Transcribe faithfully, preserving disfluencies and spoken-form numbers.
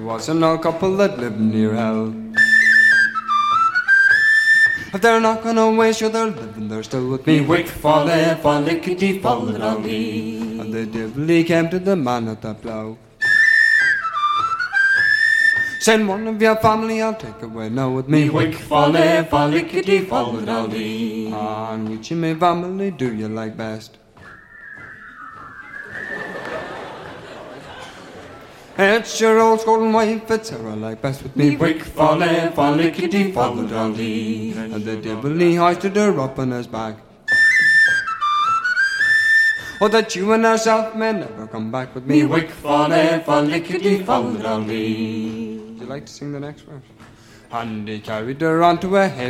was an old couple that lived near hell. If they're not gonna waste you, they're living, they're still with me. Wick folly, follickety folly. And the dibbly came to the man at the plough. Send one of your family, I'll take away now with me. Wick folly, follickety folly. And which of my family do you like best? It's your old scolding wife, it's her I like best with me. Wick folly, follickety folly. And the dibbly hoisted her up on his back. Oh, that you and herself may never come back with me. Wick folly, follickety folly. Would you like to sing the next verse? And he carried her onto a head.